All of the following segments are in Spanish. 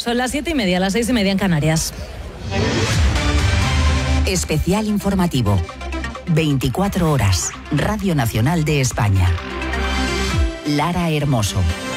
Son las 7:30, las 6:30 en Canarias. Especial informativo. 24 horas. Radio Nacional de España. Lara Hermoso.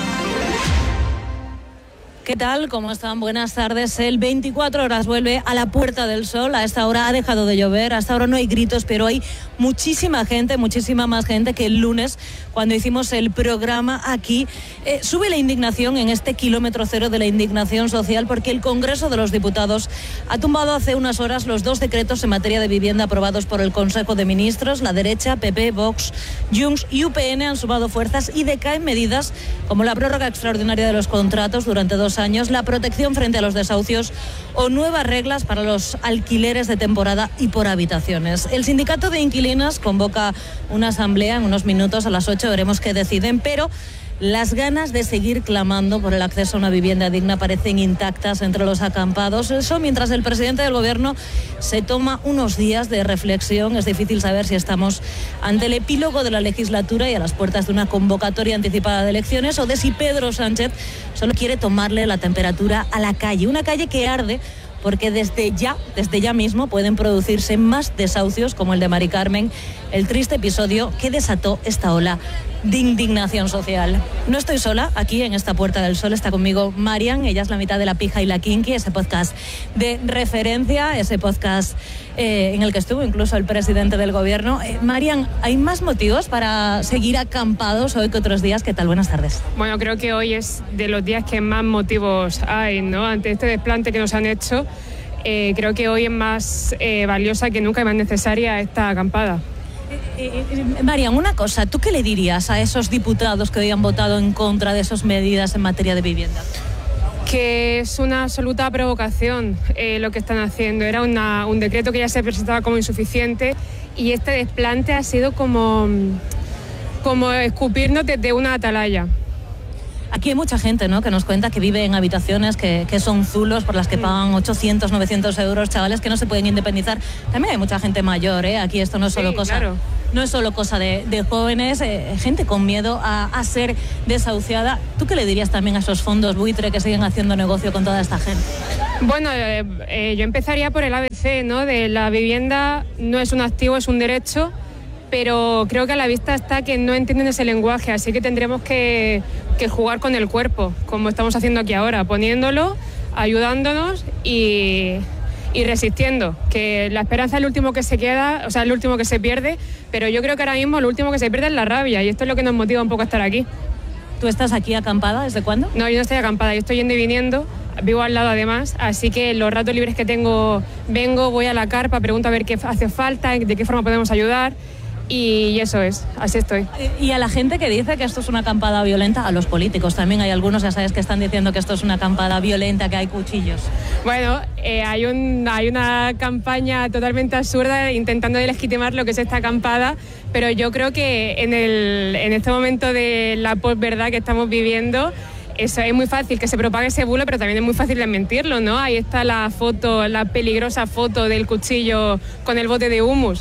¿Qué tal? ¿Cómo están? Buenas tardes. El 24 horas vuelve a la Puerta del Sol. A esta hora ha dejado de llover, hasta ahora no hay gritos, pero hay muchísima gente, muchísima más gente que el lunes, cuando hicimos el programa aquí. Sube la indignación en este kilómetro cero de la indignación social, porque el Congreso de los Diputados ha tumbado hace unas horas los 2 decretos en materia de vivienda aprobados por el Consejo de Ministros. La derecha, PP, Vox, Junts y UPN han sumado fuerzas y decaen medidas como la prórroga extraordinaria de los contratos durante 2 años, la protección frente a los desahucios o nuevas reglas para los alquileres de temporada y por habitaciones. El sindicato de inquilinas convoca una asamblea en unos minutos, a las 8, veremos qué deciden, pero las ganas de seguir clamando por el acceso a una vivienda digna parecen intactas entre los acampados. Eso mientras el presidente del Gobierno se toma unos días de reflexión. Es difícil saber si estamos ante el epílogo de la legislatura y a las puertas de una convocatoria anticipada de elecciones, o de si Pedro Sánchez solo quiere tomarle la temperatura a la calle. Una calle que arde porque desde ya mismo pueden producirse más desahucios como el de Mari Carmen, el triste episodio que desató esta ola de indignación social. No estoy sola aquí en esta Puerta del Sol, está conmigo Marian, ella es la mitad de La Pija y la Kinky, ese podcast de referencia, ese podcast en el que estuvo incluso el presidente del Gobierno. Marian, ¿hay más motivos para seguir acampados hoy que otros días? ¿Qué tal? Buenas tardes. Bueno, creo que hoy es de los días que más motivos hay, ¿no? Ante este desplante que nos han hecho, creo que hoy es más valiosa que nunca y más necesaria esta acampada. Marian, una cosa, ¿tú qué le dirías a esos diputados que hoy han votado en contra de esas medidas en materia de vivienda? Que es una absoluta provocación lo que están haciendo. Era un decreto que ya se presentaba como insuficiente, y este desplante ha sido como escupirnos desde una atalaya. Aquí hay mucha gente, ¿no?, que nos cuenta que vive en habitaciones que son zulos, por las que pagan 800, 900 euros, chavales que no se pueden independizar. También hay mucha gente mayor, ¿eh? Aquí esto no es solo no es solo cosa de jóvenes, gente con miedo a ser desahuciada. ¿Tú qué le dirías también a esos fondos buitre que siguen haciendo negocio con toda esta gente? Bueno, yo empezaría por el ABC, ¿no? De la vivienda no es un activo, es un derecho, pero creo que a la vista está que no entienden ese lenguaje, así que tendremos que jugar con el cuerpo, como estamos haciendo aquí ahora, poniéndolo, ayudándonos y resistiendo, que la esperanza es el último que se queda, o sea, el último que se pierde, pero yo creo que ahora mismo lo último que se pierde es la rabia, y esto es lo que nos motiva un poco a estar aquí. ¿Tú estás aquí acampada? ¿Desde cuándo? No, yo no estoy acampada, yo estoy yendo y viniendo, vivo al lado además, así que los ratos libres que tengo, voy a la carpa, pregunto a ver qué hace falta, de qué forma podemos ayudar. Y eso es, así estoy. Y a la gente que dice que esto es una acampada violenta, a los políticos también hay algunos, ya sabes, que están diciendo que esto es una acampada violenta, que hay cuchillos. Bueno, hay una campaña totalmente absurda intentando legitimar lo que es esta acampada, pero yo creo que en este momento de la posverdad que estamos viviendo, eso es muy fácil que se propague ese bulo, pero también es muy fácil desmentirlo, ¿no? Ahí está la peligrosa foto del cuchillo con el bote de humus.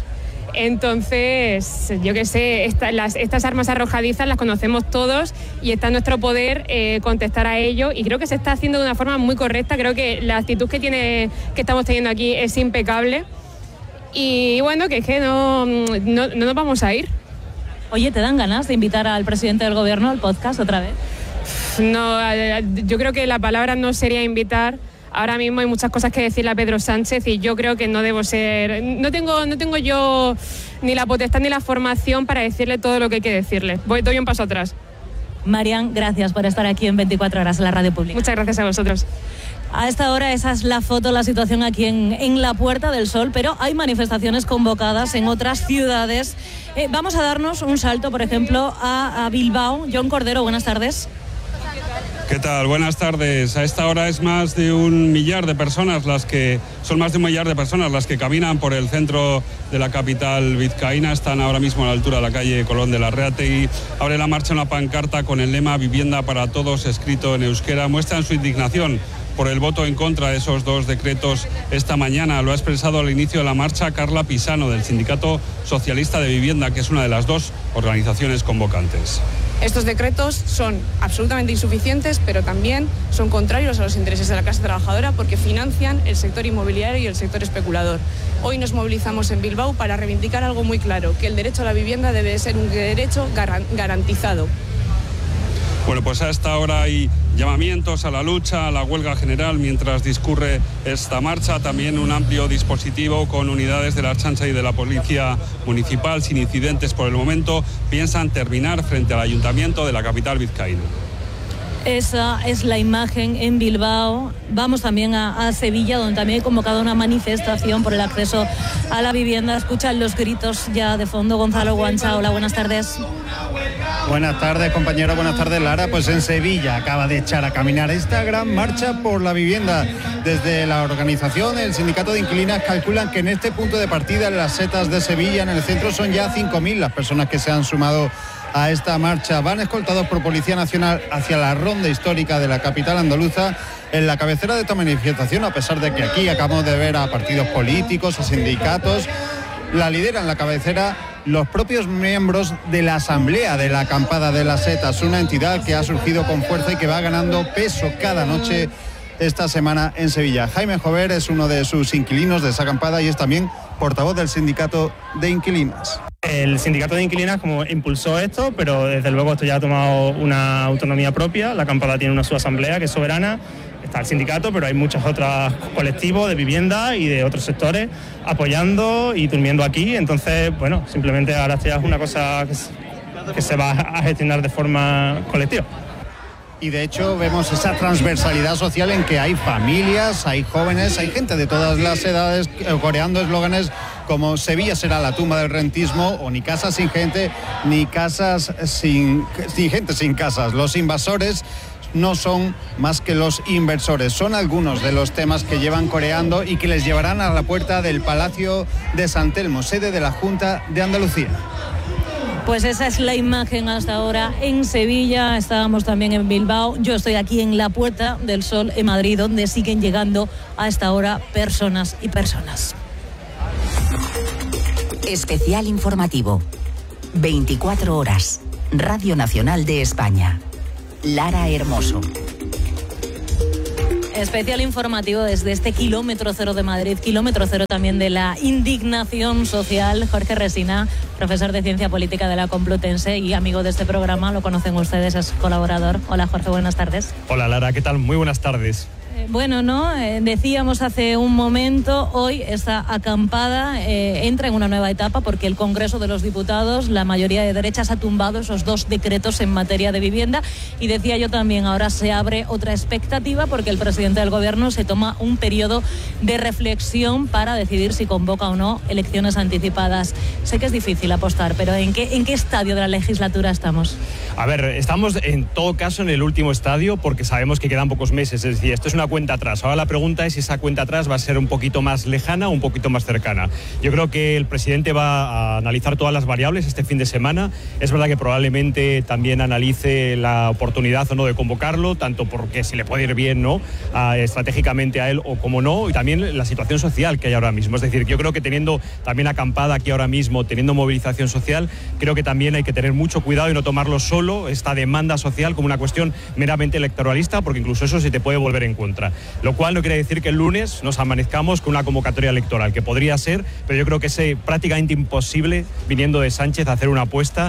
Entonces, yo qué sé, estas armas arrojadizas las conocemos todos y está en nuestro poder contestar a ello, y creo que se está haciendo de una forma muy correcta. Creo que la actitud que estamos teniendo aquí es impecable, y bueno, que es que no nos vamos a ir. Oye, ¿te dan ganas de invitar al presidente del Gobierno al podcast otra vez? No, yo creo que la palabra no sería invitar. Ahora mismo hay muchas cosas que decirle a Pedro Sánchez, y yo creo que no debo ser... No tengo yo ni la potestad ni la formación para decirle todo lo que hay que decirle. Doy un paso atrás. Marian, gracias por estar aquí en 24 horas en la radio pública. Muchas gracias a vosotros. A esta hora esa es la foto, la situación aquí en la Puerta del Sol, pero hay manifestaciones convocadas en otras ciudades. Vamos a darnos un salto, por ejemplo, a Bilbao. John Cordero, buenas tardes. ¿Qué tal? Buenas tardes. A esta hora es más de 1 millar de personas las que caminan por el centro de la capital vizcaína. Están ahora mismo a la altura de la calle Colón de Larreategui. Abre la marcha una pancarta con el lema Vivienda para todos, escrito en euskera. Muestran su indignación por el voto en contra de esos 2 decretos esta mañana. Lo ha expresado al inicio de la marcha Carla Pisano, del Sindicato Socialista de Vivienda, que es una de las 2 organizaciones convocantes. Estos decretos son absolutamente insuficientes, pero también son contrarios a los intereses de la clase trabajadora porque financian el sector inmobiliario y el sector especulador. Hoy nos movilizamos en Bilbao para reivindicar algo muy claro, que el derecho a la vivienda debe ser un derecho garantizado. Bueno, pues a esta hora hay llamamientos a la lucha, a la huelga general mientras discurre esta marcha. También un amplio dispositivo con unidades de la Ertzaintza y de la Policía Municipal sin incidentes por el momento. Piensan terminar frente al Ayuntamiento de la capital vizcaína. Esa es la imagen en Bilbao. Vamos también a Sevilla, donde también hay convocado una manifestación por el acceso a la vivienda. Escuchan los gritos ya de fondo. Gonzalo Guancha, hola, buenas tardes. Buenas tardes, compañero, buenas tardes, Lara. Pues en Sevilla acaba de echar a caminar esta gran marcha por la vivienda. Desde la organización, el sindicato de inquilinas calculan que en este punto de partida, en las setas de Sevilla, en el centro, son ya 5.000 las personas que se han sumado a esta marcha. Van escoltados por Policía Nacional hacia la ronda histórica de la capital andaluza. En la cabecera de esta manifestación, a pesar de que aquí acabamos de ver a partidos políticos, a sindicatos, la lideran la cabecera los propios miembros de la Asamblea de la Acampada de las Setas, una entidad que ha surgido con fuerza y que va ganando peso cada noche esta semana en Sevilla. Jaime Jover es uno de sus inquilinos de esa acampada y es también portavoz del sindicato de inquilinas. El sindicato de inquilinas como impulsó esto, pero desde luego esto ya ha tomado una autonomía propia. La acampada tiene una subasamblea que es soberana. Está el sindicato, pero hay muchos otros colectivos de vivienda y de otros sectores apoyando y durmiendo aquí. Entonces, bueno, simplemente ahora esto ya es una cosa que se va a gestionar de forma colectiva. Y de hecho vemos esa transversalidad social en que hay familias, hay jóvenes, hay gente de todas las edades coreando eslóganes como Sevilla será la tumba del rentismo o ni casas sin gente, ni casas sin gente sin casas. Los invasores no son más que los inversores. Son algunos de los temas que llevan coreando y que les llevarán a la puerta del Palacio de San Telmo, sede de la Junta de Andalucía. Pues esa es la imagen hasta ahora en Sevilla. Estábamos también en Bilbao. Yo estoy aquí en la Puerta del Sol en Madrid, donde siguen llegando a esta hora personas y personas. Especial informativo. 24 horas. Radio Nacional de España. Lara Hermoso. Especial informativo desde este kilómetro cero de Madrid, kilómetro cero también de la indignación social. Jorge Resina, profesor de Ciencia Política de la Complutense y amigo de este programa, lo conocen ustedes, es colaborador. Hola Jorge, buenas tardes. Hola Lara, ¿qué tal? Muy buenas tardes. Bueno, ¿no? Decíamos hace un momento, hoy esta acampada entra en una nueva etapa porque el Congreso de los Diputados, la mayoría de derechas, ha tumbado esos 2 decretos en materia de vivienda. Y decía yo también, ahora se abre otra expectativa porque el presidente del Gobierno se toma un periodo de reflexión para decidir si convoca o no elecciones anticipadas. Sé que es difícil apostar, pero ¿en qué estadio de la legislatura estamos? A ver, estamos en todo caso en el último estadio porque sabemos que quedan pocos meses, es decir, esto es una cuenta atrás. Ahora la pregunta es si esa cuenta atrás va a ser un poquito más lejana o un poquito más cercana. Yo creo que el presidente va a analizar todas las variables este fin de semana. Es verdad que probablemente también analice la oportunidad o no de convocarlo, tanto porque si le puede ir bien, ¿no?, estratégicamente a él o como no, y también la situación social que hay ahora mismo. Es decir, yo creo que teniendo también acampada aquí ahora mismo, teniendo movilización social, creo que también hay que tener mucho cuidado y no tomarlo solo, esta demanda social, como una cuestión meramente electoralista, porque incluso eso se te puede volver en contra. Lo cual no quiere decir que el lunes nos amanezcamos con una convocatoria electoral, que podría ser, pero yo creo que es prácticamente imposible, viniendo de Sánchez, hacer una apuesta.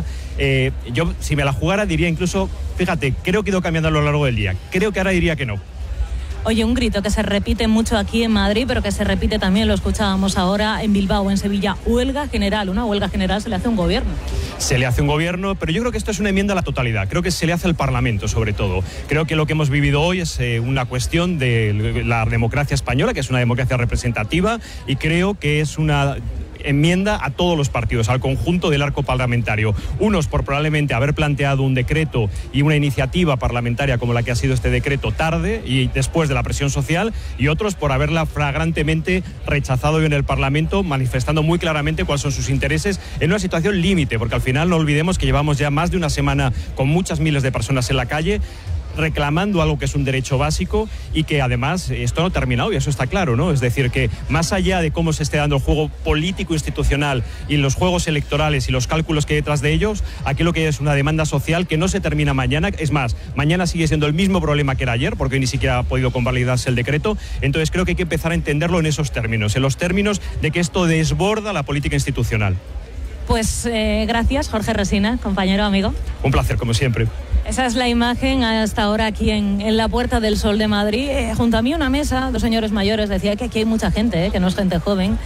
Yo, si me la jugara, diría incluso, fíjate, creo que he ido cambiando a lo largo del día. Creo que ahora diría que no. Oye, un grito que se repite mucho aquí en Madrid, pero que se repite también, lo escuchábamos ahora en Bilbao, en Sevilla, huelga general. Una huelga general se le hace a un gobierno. Se le hace un gobierno, pero yo creo que esto es una enmienda a la totalidad. Creo que se le hace al Parlamento, sobre todo. Creo que lo que hemos vivido hoy es una cuestión de la democracia española, que es una democracia representativa, y creo que es una enmienda a todos los partidos, al conjunto del arco parlamentario. Unos por probablemente haber planteado un decreto y una iniciativa parlamentaria como la que ha sido este decreto tarde y después de la presión social, y otros por haberla flagrantemente rechazado hoy en el Parlamento, manifestando muy claramente cuáles son sus intereses en una situación límite, porque al final no olvidemos que llevamos ya más de una semana con muchas miles de personas en la calle. reclamando algo que es un derecho básico y que además esto no termina hoy, eso está claro, ¿no? Es decir, que más allá de cómo se esté dando el juego político institucional y los juegos electorales y los cálculos que hay detrás de ellos, aquí lo que hay es una demanda social que no se termina mañana. Es más, mañana sigue siendo el mismo problema que era ayer, porque hoy ni siquiera ha podido convalidarse el decreto. Entonces creo que hay que empezar a entenderlo en esos términos, en los términos de que esto desborda la política institucional. Pues gracias, Jorge Resina, compañero, amigo. Un placer, como siempre. Esa es la imagen hasta ahora aquí en la Puerta del Sol de Madrid. Junto a mí una mesa, dos señores mayores, decía que aquí hay mucha gente, que no es gente joven.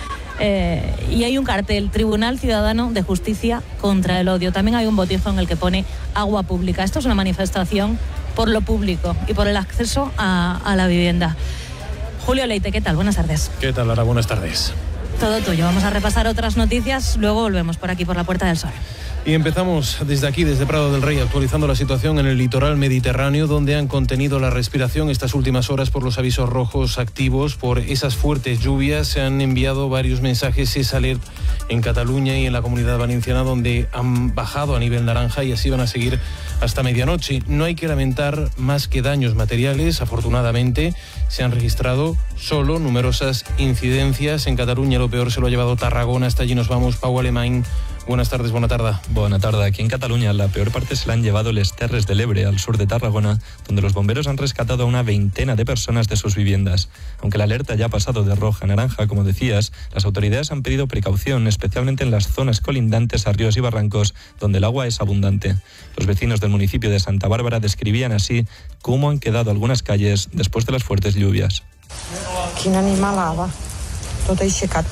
Y hay un cartel, Tribunal Ciudadano de Justicia contra el Odio. También hay un botijo en el que pone agua pública. Esto es una manifestación por lo público y por el acceso a la vivienda. Julio Leite, ¿qué tal? Buenas tardes. ¿Qué tal, Lara? Buenas tardes. Todo tuyo. Vamos a repasar otras noticias, luego volvemos por aquí, por la Puerta del Sol. Y empezamos desde aquí, desde Prado del Rey, actualizando la situación en el litoral mediterráneo, donde han contenido la respiración estas últimas horas por los avisos rojos activos. Por esas fuertes lluvias se han enviado varios mensajes SES Alert en Cataluña y en la Comunidad Valenciana, donde han bajado a nivel naranja y así van a seguir hasta medianoche. No hay que lamentar más que daños materiales. Afortunadamente se han registrado solo numerosas incidencias. En Cataluña lo peor se lo ha llevado Tarragona. Hasta allí nos vamos. Pau Alemany. Buenas tardes, buena tarde. Buena tarde. Aquí en Cataluña la peor parte se la han llevado les Terres de l'Ebre, al sur de Tarragona, donde los bomberos han rescatado a una veintena de personas de sus viviendas. Aunque la alerta ya ha pasado de roja a naranja, como decías, las autoridades han pedido precaución, especialmente en las zonas colindantes a ríos y barrancos, donde el agua es abundante. Los vecinos del municipio de Santa Bárbara describían así cómo han quedado algunas calles después de las fuertes lluvias. Quina animalada. Tot aixecat,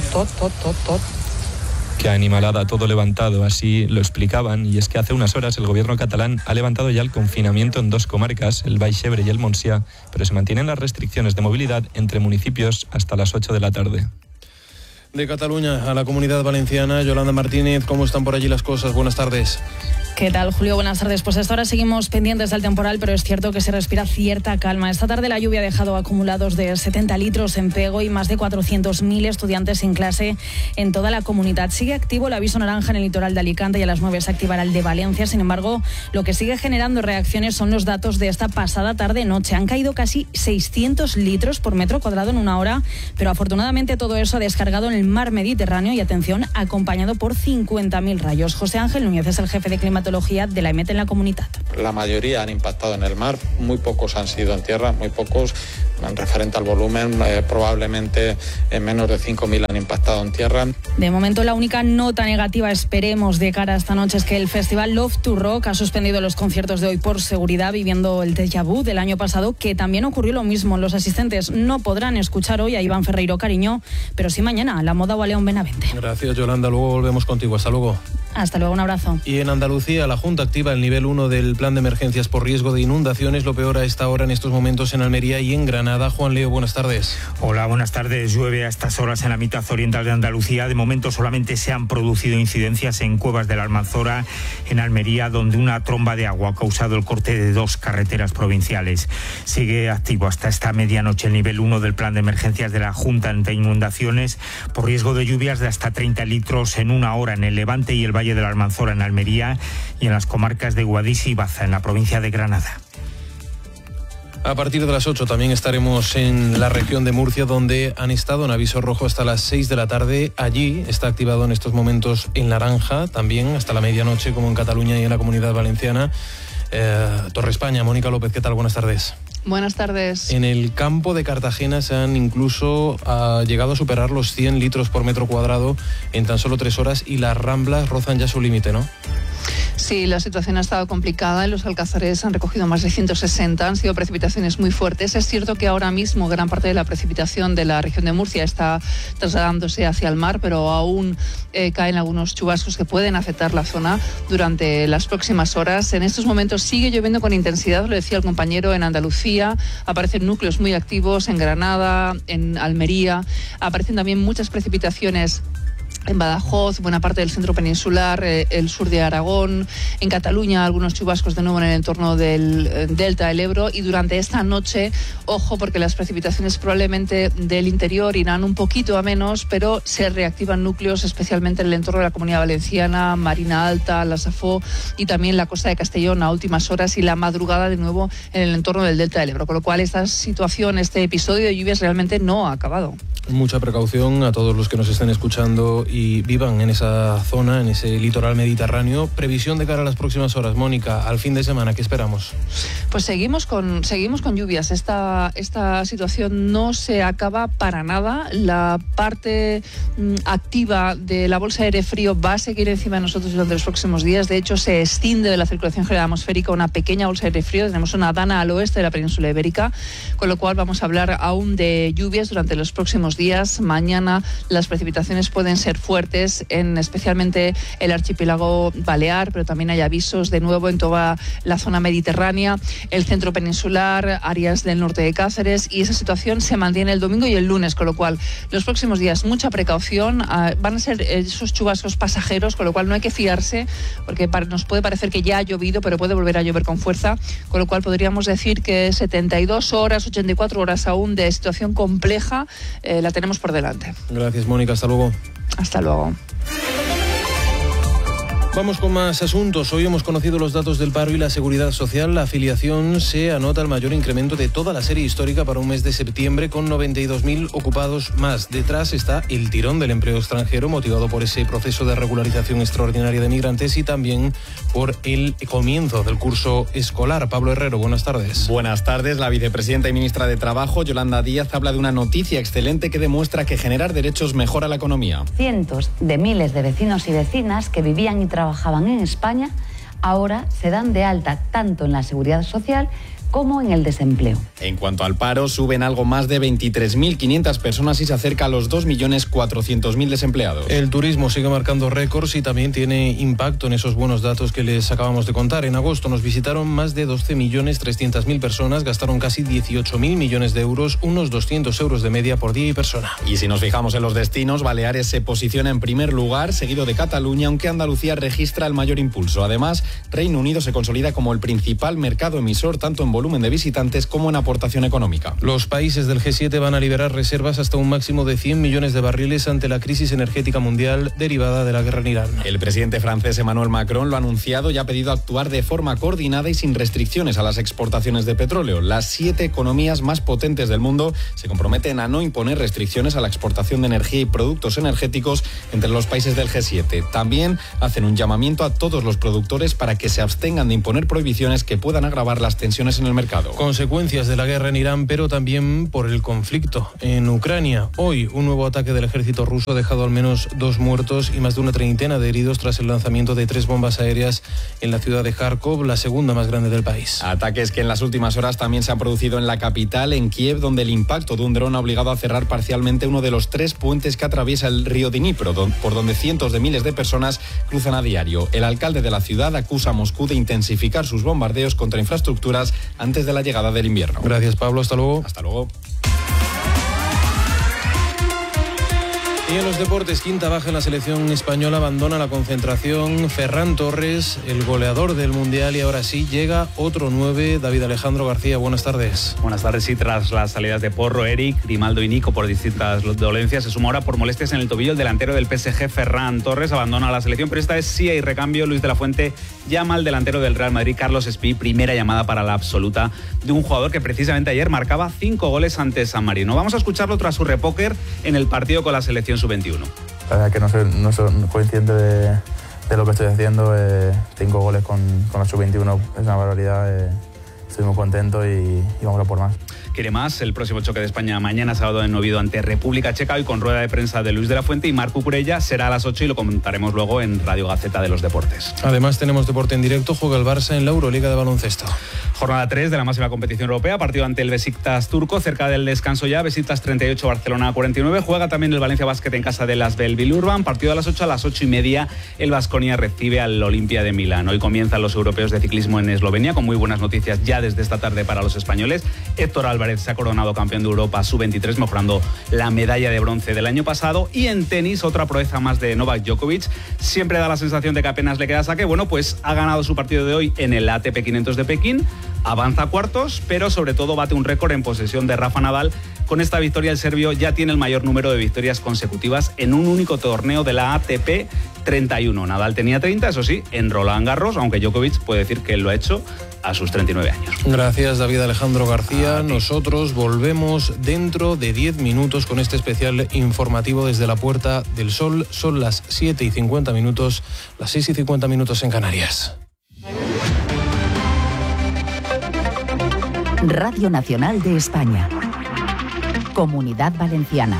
tot. Qué animalada, todo levantado, así lo explicaban, y es que hace unas horas el gobierno catalán ha levantado ya el confinamiento en dos comarcas, el Baix Ebre y el Montsià, pero se mantienen las restricciones de movilidad entre municipios hasta las 8 de la tarde. De Cataluña a la Comunidad Valenciana, Yolanda Martínez, ¿cómo están por allí las cosas? Buenas tardes. ¿Qué tal, Julio? Buenas tardes. Pues hasta ahora seguimos pendientes del temporal, pero es cierto que se respira cierta calma. Esta tarde la lluvia ha dejado acumulados de 70 litros en Pego y más de 400.000 estudiantes sin clase en toda la comunidad. Sigue activo el aviso naranja en el litoral de Alicante y a las 9 se activará el de Valencia. Sin embargo, lo que sigue generando reacciones son los datos de esta pasada tarde-noche. Han caído casi 600 litros por metro cuadrado en una hora, pero afortunadamente todo eso ha descargado en el mar Mediterráneo y, atención, acompañado por 50.000 rayos. José Ángel Núñez es el jefe de climatología de la EMET en la comunidad. La mayoría han impactado en el mar, muy pocos han sido en tierra, muy pocos en referente al volumen, probablemente menos de 5.000 han impactado en tierra. De momento la única nota negativa, esperemos, de cara a esta noche es que el festival Love to Rock ha suspendido los conciertos de hoy por seguridad, viviendo el déjà vu del año pasado, que también ocurrió lo mismo. Los asistentes no podrán escuchar hoy a Iván Ferreiro Cariño, pero sí mañana a La Moda o a León Benavente. Gracias, Yolanda, luego volvemos contigo. Hasta luego. Hasta luego, un abrazo. Y en Andalucía, la Junta activa el nivel 1 del plan de emergencias por riesgo de inundaciones. Lo peor a esta hora en estos momentos en Almería y en Granada. Juan Leo, buenas tardes. Hola, buenas tardes. Llueve a estas horas en la mitad oriental de Andalucía. De momento solamente se han producido incidencias en Cuevas de la Almanzora, en Almería, donde una tromba de agua ha causado el corte de 2 carreteras provinciales. Sigue activo hasta esta medianoche el nivel 1 del plan de emergencias de la Junta ante inundaciones por riesgo de lluvias de hasta 30 litros en una hora en el Levante y el Valle de la Almanzora en Almería y en las comarcas de Guadix y Baza en la provincia de Granada. A partir de las 8 también estaremos en la región de Murcia, donde han estado en aviso rojo hasta las 6 de la tarde. Allí está activado en estos momentos en naranja, también hasta la medianoche, como en Cataluña y en la Comunidad Valenciana. Torre España, Mónica López, ¿qué tal? Buenas tardes. Buenas tardes. En el campo de Cartagena se han incluso llegado a superar los 100 litros por metro cuadrado en tan solo 3 horas y las Ramblas rozan ya su límite, ¿no? Sí, la situación ha estado complicada. En los Alcázares han recogido más de 160. Han sido precipitaciones muy fuertes. Es cierto que ahora mismo gran parte de la precipitación de la región de Murcia está trasladándose hacia el mar, pero aún caen algunos chubascos que pueden afectar la zona durante las próximas horas. En estos momentos sigue lloviendo con intensidad, lo decía el compañero, en Andalucía. Aparecen núcleos muy activos en Granada, en Almería. Aparecen también muchas precipitaciones en Badajoz, buena parte del centro peninsular, el sur de Aragón, en Cataluña algunos chubascos de nuevo en el entorno del delta del Ebro, y durante esta noche, ojo, porque las precipitaciones probablemente del interior irán un poquito a menos, pero se reactivan núcleos especialmente en el entorno de la Comunidad Valenciana, Marina Alta, la Safó y también la costa de Castellón a últimas horas, y la madrugada de nuevo en el entorno del delta del Ebro, con lo cual esta situación, este episodio de lluvias realmente no ha acabado. Mucha precaución a todos los que nos estén escuchando y vivan en esa zona, en ese litoral mediterráneo. Previsión de cara a las próximas horas, Mónica, al fin de semana, ¿qué esperamos? Pues seguimos con lluvias. Esta situación no se acaba para nada. La parte activa de la bolsa de aire frío va a seguir encima de nosotros durante los próximos días. De hecho, se extiende de la circulación general atmosférica una pequeña bolsa de aire frío. Tenemos una dana al oeste de la península ibérica, con lo cual vamos a hablar aún de lluvias durante los próximos días. Mañana las precipitaciones pueden ser fuertes, especialmente el archipiélago balear, pero también hay avisos de nuevo en toda la zona mediterránea, el centro peninsular, áreas del norte de Cáceres, y esa situación se mantiene el domingo y el lunes, con lo cual los próximos días mucha precaución. Van a ser esos chubascos pasajeros, con lo cual no hay que fiarse, porque nos puede parecer que ya ha llovido, pero puede volver a llover con fuerza, con lo cual podríamos decir que 72 horas, 84 horas aún de situación compleja la tenemos por delante. Gracias, Mónica. Hasta luego. Hasta luego. Vamos con más asuntos. Hoy hemos conocido los datos del paro y la seguridad social. La afiliación se anota el mayor incremento de toda la serie histórica para un mes de septiembre, con 92.000 ocupados más. Detrás está el tirón del empleo extranjero, motivado por ese proceso de regularización extraordinaria de migrantes y también por el comienzo del curso escolar. Pablo Herrero, buenas tardes. Buenas tardes. La vicepresidenta y ministra de Trabajo, Yolanda Díaz, habla de una noticia excelente que demuestra que generar derechos mejora la economía. Cientos de miles de vecinos y vecinas que vivían y trabajaban en España ahora se dan de alta tanto en la seguridad social como en el desempleo. En cuanto al paro, suben algo más de 23.500 personas y se acerca a los 2.400.000 desempleados. El turismo sigue marcando récords y también tiene impacto en esos buenos datos que les acabamos de contar. En agosto nos visitaron más de 12.300.000 personas, gastaron casi 18.000 millones de euros, unos 200 euros de media por día y persona. Y si nos fijamos en los destinos, Baleares se posiciona en primer lugar, seguido de Cataluña, aunque Andalucía registra el mayor impulso. Además, Reino Unido se consolida como el principal mercado emisor, tanto en volumen de visitantes como en aportación económica. Los países del G7 van a liberar reservas hasta un máximo de 100 millones de barriles ante la crisis energética mundial derivada de la guerra en Irán. El presidente francés Emmanuel Macron lo ha anunciado y ha pedido actuar de forma coordinada y sin restricciones a las exportaciones de petróleo. Las 7 economías más potentes del mundo se comprometen a no imponer restricciones a la exportación de energía y productos energéticos entre los países del G7. También hacen un llamamiento a todos los productores para que se abstengan de imponer prohibiciones que puedan agravar las tensiones en el mercado. Consecuencias de la guerra en Irán, pero también por el conflicto en Ucrania. Hoy, un nuevo ataque del ejército ruso ha dejado al menos 2 muertos y más de una treintena de heridos tras el lanzamiento de 3 bombas aéreas en la ciudad de Kharkov, la segunda más grande del país. Ataques que en las últimas horas también se han producido en la capital, en Kiev, donde el impacto de un dron ha obligado a cerrar parcialmente uno de los 3 puentes que atraviesa el río Dnipro, por donde cientos de miles de personas cruzan a diario. El alcalde de la ciudad acusa a Moscú de intensificar sus bombardeos contra infraestructuras antes de la llegada del invierno. Gracias, Pablo. Hasta luego. Hasta luego. Y en los deportes, quinta baja en la selección española, abandona la concentración Ferran Torres, el goleador del Mundial, y ahora sí llega otro 9, David Alejandro García. Buenas tardes. Buenas tardes. Sí, tras las salidas de Porro, Eric, Grimaldo y Nico por distintas dolencias, se suma ahora por molestias en el tobillo el delantero del PSG, Ferran Torres, abandona la selección, pero esta vez sí hay recambio. Luis de la Fuente llama al delantero del Real Madrid, Carlos Espí, primera llamada para la absoluta de un jugador que precisamente ayer marcaba 5 goles ante San Marino. Vamos a escucharlo tras su repóquer en el partido con la selección sub-21. La verdad que no soy consciente de lo que estoy haciendo. 5 goles con la sub-21 es una barbaridad. Estoy muy contento y vamos a por más. Quiere más. El próximo choque de España mañana sábado en Oviedo ante República Checa, y con rueda de prensa de Luis de la Fuente y Marc Cucurella será a las 8 y lo comentaremos luego en Radio Gaceta de los Deportes. Además tenemos deporte en directo. Juega el Barça en la Euroliga de baloncesto. Jornada 3 de la máxima competición europea, partido ante el Besiktas turco, cerca del descanso ya, Besiktas 38, Barcelona 49, juega también el Valencia Basket en casa del Asvel Villeurbanne, partido a las 8, a las 8:30 el Baskonia recibe al Olimpia de Milán. Hoy comienzan los europeos de ciclismo en Eslovenia, con muy buenas noticias ya desde esta tarde para los españoles. Héctor Álvarez se ha coronado campeón de Europa sub-23, mejorando la medalla de bronce del año pasado, y en tenis, otra proeza más de Novak Djokovic, siempre da la sensación de que apenas le queda saque, bueno, pues ha ganado su partido de hoy en el ATP 500 de Pekín, avanza a cuartos, pero sobre todo bate un récord en posesión de Rafa Nadal. Con esta victoria el serbio ya tiene el mayor número de victorias consecutivas en un único torneo de la ATP, 31. Nadal tenía 30, eso sí, en Roland Garros, aunque Djokovic puede decir que él lo ha hecho a sus 39 años. Gracias, David Alejandro García. Nosotros volvemos dentro de 10 minutos con este especial informativo desde la Puerta del Sol. Son las 7:50, las 6:50 en Canarias. Radio Nacional de España. Comunidad Valenciana.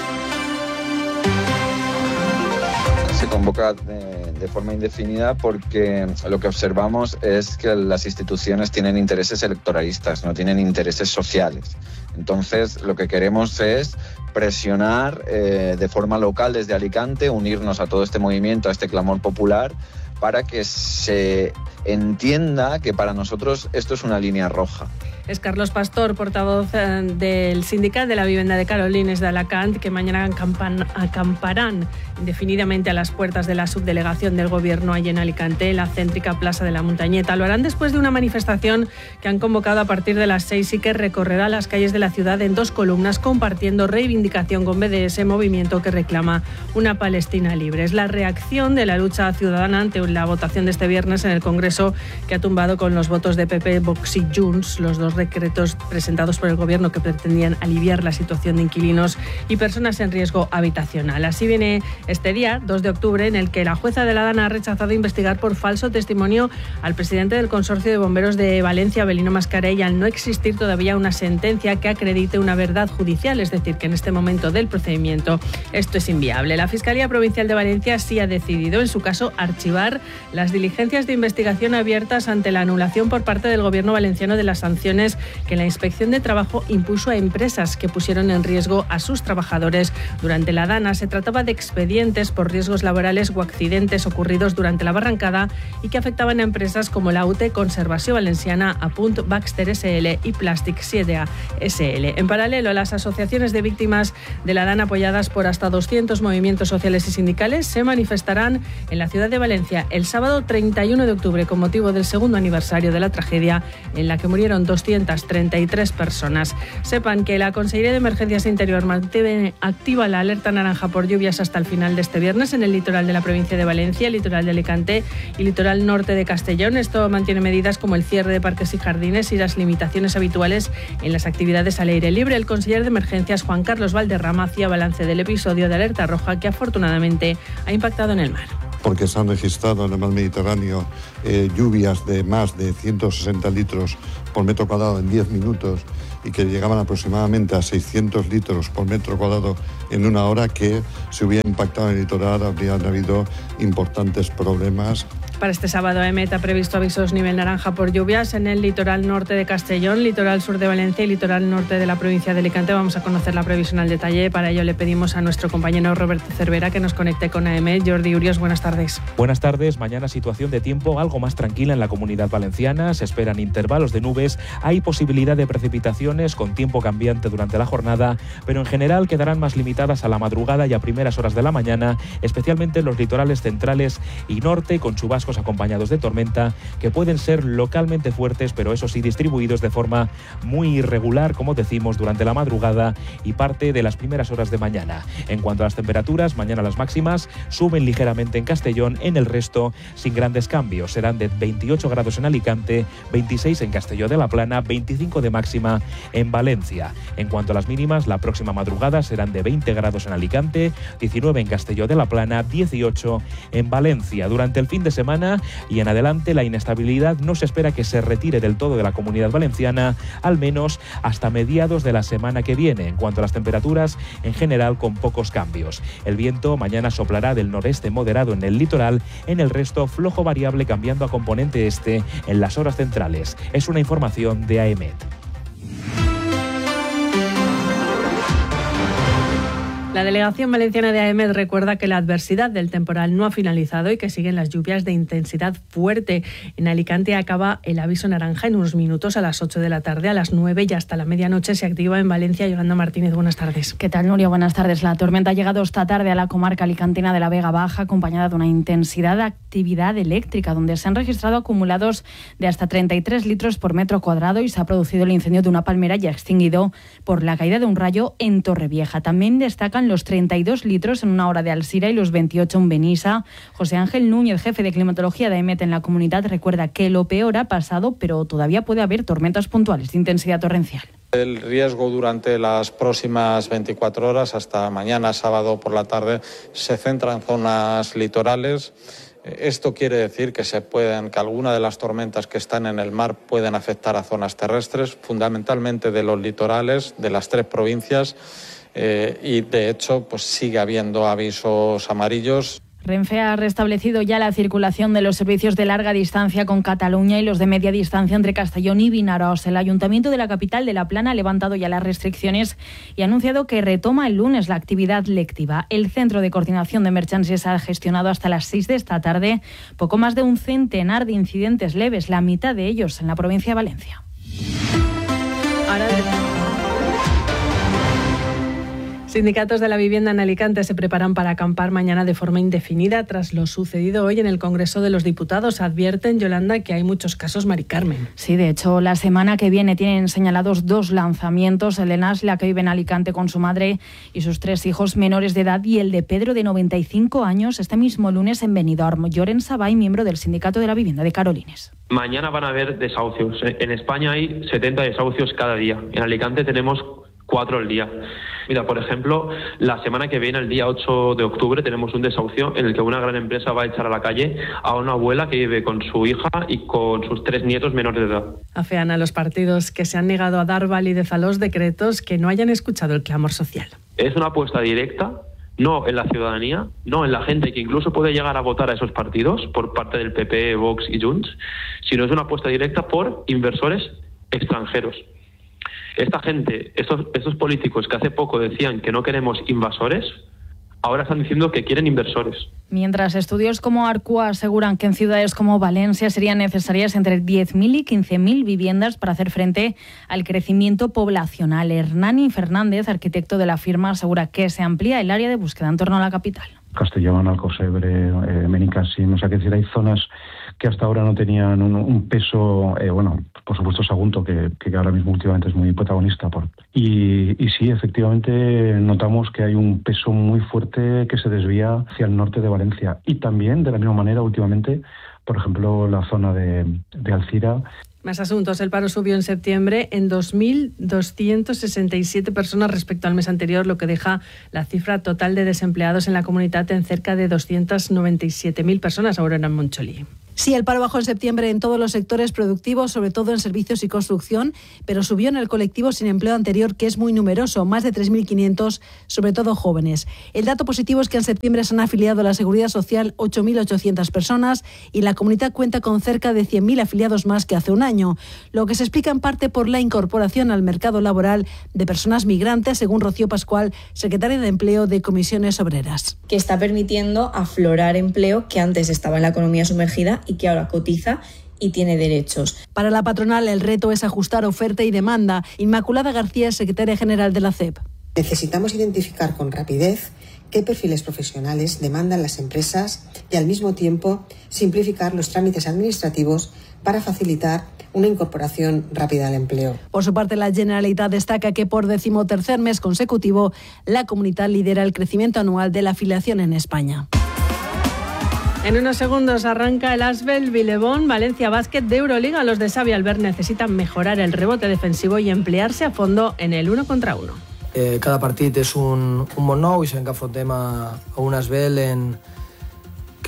Se convoca de forma indefinida porque lo que observamos es que las instituciones tienen intereses electoralistas, no tienen intereses sociales. Entonces, lo que queremos es presionar de forma local desde Alicante, unirnos a todo este movimiento, a este clamor popular, para que se entienda que para nosotros esto es una línea roja. Es Carlos Pastor, portavoz del Sindicat de la Vivienda de Carolines de Alacant, que mañana acamparán indefinidamente a las puertas de la subdelegación del Gobierno allí en Alicante, en la céntrica Plaza de la Montañeta. Lo harán después de una manifestación que han convocado a partir de las 6 y que recorrerá las calles de la ciudad en 2 columnas, compartiendo reivindicación con BDS, movimiento que reclama una Palestina libre. Es la reacción de la lucha ciudadana ante la votación de este viernes en el Congreso, que ha tumbado con los votos de PP, Vox y Junts los 2 decretos presentados por el Gobierno que pretendían aliviar la situación de inquilinos y personas en riesgo habitacional. Así viene este día, 2 de octubre, en el que la jueza de la Dana ha rechazado investigar por falso testimonio al presidente del Consorcio de Bomberos de Valencia, Avelino Mascarell, al no existir todavía una sentencia que acredite una verdad judicial, es decir, que en este momento del procedimiento esto es inviable. La Fiscalía Provincial de Valencia sí ha decidido, en su caso, archivar las diligencias de investigación abiertas ante la anulación por parte del Gobierno valenciano de las sanciones que la Inspección de Trabajo impuso a empresas que pusieron en riesgo a sus trabajadores durante la Dana. Se trataba de expedientes por riesgos laborales o accidentes ocurridos durante la barrancada y que afectaban a empresas como la UTE, Conservació Valenciana, Apunt, Baxter SL y Plastic Siedea SL. En paralelo, las asociaciones de víctimas de la Dana, apoyadas por hasta 200 movimientos sociales y sindicales, se manifestarán en la ciudad de Valencia el sábado 31 de octubre con motivo del 2º aniversario de la tragedia en la que murieron 233 personas. Sepan que la Consellería de Emergencias e Interior mantiene activa la alerta naranja por lluvias hasta el final de este viernes en el litoral de la provincia de Valencia, el litoral de Alicante y litoral norte de Castellón. Esto mantiene medidas como el cierre de parques y jardines y las limitaciones habituales en las actividades al aire libre. El consejero de Emergencias, Juan Carlos Valderrama, hacía balance del episodio de alerta roja que afortunadamente ha impactado en el mar. Porque se han registrado en el mar Mediterráneo lluvias de más de 160 litros por metro cuadrado en 10 minutos y que llegaban aproximadamente a 600 litros por metro cuadrado en una hora, que si hubiera impactado en el litoral habrían habido importantes problemas. Para este sábado, EMET ha previsto avisos nivel naranja por lluvias en el litoral norte de Castellón, litoral sur de Valencia y litoral norte de la provincia de Alicante. Vamos a conocer la previsión al detalle. Para ello le pedimos a nuestro compañero Roberto Cervera que nos conecte con AEMET. Jordi Urios, buenas tardes. Buenas tardes. Mañana situación de tiempo algo más tranquila en la Comunidad Valenciana. Se esperan intervalos de nubes. Hay posibilidad de precipitaciones con tiempo cambiante durante la jornada, pero en general quedarán más limitadas a la madrugada y a primeras horas de la mañana, especialmente en los litorales centrales y norte, con chubascos acompañados de tormenta que pueden ser localmente fuertes, pero eso sí distribuidos de forma muy irregular, como decimos, durante la madrugada y parte de las primeras horas de mañana. En cuanto a las temperaturas, mañana las máximas suben ligeramente en Castellón, en el resto sin grandes cambios. Serán de 28 grados en Alicante, 26 en Castelló de la Plana, 25 de máxima en Valencia. En cuanto a las mínimas, la próxima madrugada serán de 20 grados en Alicante, 19 en Castelló de la Plana, 18 en Valencia. Durante el fin de semana semana y en adelante la inestabilidad no se espera que se retire del todo de la Comunidad Valenciana, al menos hasta mediados de la semana que viene. En cuanto a las temperaturas, en general con pocos cambios. El viento mañana soplará del noreste moderado en el litoral, en el resto flojo variable cambiando a componente este en las horas centrales. Es una información de AEMET. La delegación valenciana de AEMET recuerda que la adversidad del temporal no ha finalizado y que siguen las lluvias de intensidad fuerte. En Alicante acaba el aviso naranja en unos minutos, a las 8 de la tarde, a las 9 y hasta la medianoche se activa en Valencia. Yolanda Martínez, buenas tardes. ¿Qué tal, Nuria? Buenas tardes. La tormenta ha llegado esta tarde a la comarca alicantina de la Vega Baja, acompañada de una intensidad de actividad eléctrica, donde se han registrado acumulados de hasta 33 litros por metro cuadrado y se ha producido el incendio de una palmera ya extinguido por la caída de un rayo en Torrevieja. También destacan los 32 litros en una hora de Alsira y los 28 en Benissa. José Ángel Núñez, jefe de climatología de AEMET en la comunidad, recuerda que lo peor ha pasado, pero todavía puede haber tormentas puntuales de intensidad torrencial. El riesgo durante las próximas 24 horas, hasta mañana sábado por la tarde, se centra en zonas litorales. Esto quiere decir que alguna de las tormentas que están en el mar pueden afectar a zonas terrestres, fundamentalmente de los litorales de las 3 provincias. Y de hecho pues sigue habiendo avisos amarillos. Renfe ha restablecido ya la circulación de los servicios de larga distancia con Cataluña y los de media distancia entre Castellón y Vinaròs. El Ayuntamiento de la capital de La Plana ha levantado ya las restricciones y ha anunciado que retoma el lunes la actividad lectiva. El Centro de Coordinación de Emergencias ha gestionado hasta las 6 de esta tarde poco más de un centenar de incidentes leves, la mitad de ellos en la provincia de Valencia. Sindicatos de la vivienda en Alicante se preparan para acampar mañana de forma indefinida tras lo sucedido hoy en el Congreso de los Diputados. Advierten, Yolanda, que hay muchos casos, Mari Carmen. Sí, de hecho, la semana que viene tienen señalados 2 lanzamientos. El de Nasla, que vive en Alicante con su madre y sus 3 hijos menores de edad, y el de Pedro, de 95 años, este mismo lunes en Benidorm. Lloren Sabay, miembro del Sindicato de la Vivienda de Carolines. Mañana van a haber desahucios. En España hay 70 desahucios cada día. En Alicante tenemos 4 al día. Mira, por ejemplo, la semana que viene, el día 8 de octubre, tenemos un desahucio en el que una gran empresa va a echar a la calle a una abuela que vive con su hija y con sus 3 nietos menores de edad. Afean a los partidos que se han negado a dar validez a los decretos que no hayan escuchado el clamor social. Es una apuesta directa, no en la ciudadanía, no en la gente que incluso puede llegar a votar a esos partidos por parte del PP, Vox y Junts, sino es una apuesta directa por inversores extranjeros. Esta gente, estos políticos que hace poco decían que no queremos invasores, ahora están diciendo que quieren inversores. Mientras estudios como Arcua aseguran que en ciudades como Valencia serían necesarias entre 10.000 y 15.000 viviendas para hacer frente al crecimiento poblacional. Hernani Fernández, arquitecto de la firma, asegura que se amplía el área de búsqueda en torno a la capital. Castellón, Alcocebre, Benicàssim, o sea, que decir, hay zonas que hasta ahora no tenían un peso, por supuesto Sagunto, que ahora mismo últimamente es muy protagonista. Y sí, efectivamente notamos que hay un peso muy fuerte que se desvía hacia el norte de Valencia. Y también, de la misma manera, últimamente, por ejemplo, la zona de Alcira. Más asuntos. El paro subió en septiembre en 2.267 personas respecto al mes anterior, lo que deja la cifra total de desempleados en la comunidad en cerca de 297.000 personas. Ahora en Montxolí. Sí, el paro bajó en septiembre en todos los sectores productivos, sobre todo en servicios y construcción, pero subió en el colectivo sin empleo anterior, que es muy numeroso, más de 3.500, sobre todo jóvenes. El dato positivo es que en septiembre se han afiliado a la Seguridad Social 8.800 personas y la comunidad cuenta con cerca de 100.000 afiliados más que hace un año, lo que se explica en parte por la incorporación al mercado laboral de personas migrantes, según Rocío Pascual, secretaria de Empleo de Comisiones Obreras. Que está permitiendo aflorar empleo que antes estaba en la economía sumergida y que ahora cotiza y tiene derechos. Para la patronal, el reto es ajustar oferta y demanda. Inmaculada García, secretaria general de la CEP. Necesitamos identificar con rapidez qué perfiles profesionales demandan las empresas y, al mismo tiempo, simplificar los trámites administrativos para facilitar una incorporación rápida al empleo. Por su parte, la Generalitat destaca que por 13º mes consecutivo la comunidad lidera el crecimiento anual de la afiliación en España. En unos segundos arranca el Asbel Vilebón Valencia Básquet de Euroliga. Los de Xavi Albert necesitan mejorar el rebote defensivo y emplearse a fondo en el 1 contra 1. Cada partit és un món nou i sabem que afrontem a un Asbel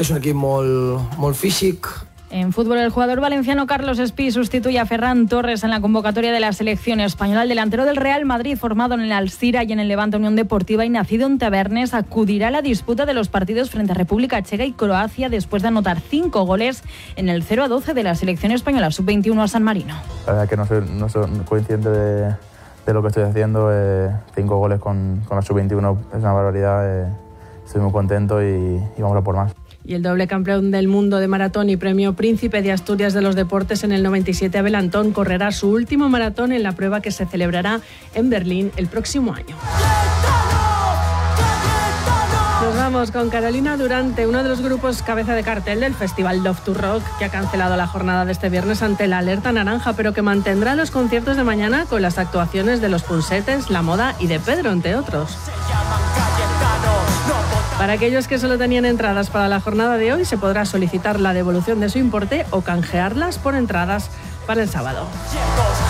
que és un equip molt físic. En fútbol, el jugador valenciano Carlos Espí sustituye a Ferran Torres en la convocatoria de la selección española. El delantero del Real Madrid, formado en el Alcira y en el Levante Unión Deportiva y nacido en Tabernes, acudirá a la disputa de los partidos frente a República Checa y Croacia después de anotar 5 goles en el 0-12 de la selección española sub-21 a San Marino. La verdad es que no soy consciente de lo que estoy haciendo. 5 goles con la sub-21 es una barbaridad. Estoy muy contento y vamos a por más. Y el doble campeón del mundo de maratón y premio Príncipe de Asturias de los Deportes en el 97, Abel Antón, correrá su último maratón en la prueba que se celebrará en Berlín el próximo año. Nos vamos con Carolina Durante, uno de los grupos cabeza de cartel del Festival Love to Rock, que ha cancelado la jornada de este viernes ante la alerta naranja, pero que mantendrá los conciertos de mañana con las actuaciones de Los Punsetes, La Moda y de Pedro, entre otros. Para aquellos que solo tenían entradas para la jornada de hoy, se podrá solicitar la devolución de su importe o canjearlas por entradas para el sábado.